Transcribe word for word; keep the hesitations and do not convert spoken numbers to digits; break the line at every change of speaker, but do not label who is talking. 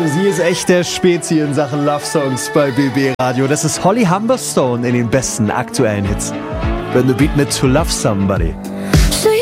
sie ist echt der Spezi in Sachen Love Songs bei B B Radio. Das ist Holly Humberstone in den besten aktuellen Hits. Wenn du Beat mit To Love Somebody.